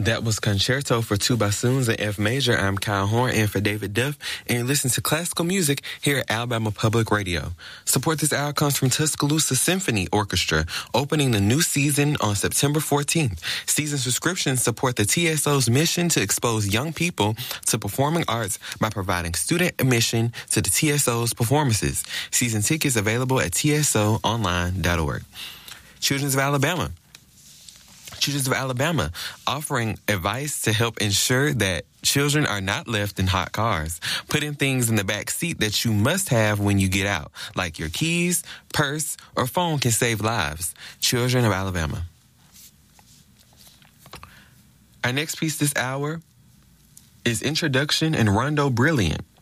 That was Concerto for Two Bassoons in F Major. I'm Kyle Horn and for David Duff, and you listen to classical music here at Alabama Public Radio. Support this hour comes from Tuscaloosa Symphony Orchestra, opening the new season on September 14th. Season subscriptions support the TSO's mission to expose young people to performing arts by providing student admission to the TSO's performances. Season tickets available at tsoonline.org. Children's of Alabama. Children's of Alabama, offering advice to help ensure that children are not left in hot cars. Putting things in the back seat that you must have when you get out, like your keys, purse, or phone, can save lives. Children of Alabama. Our next piece this hour is Introduction in Rondo Brilliant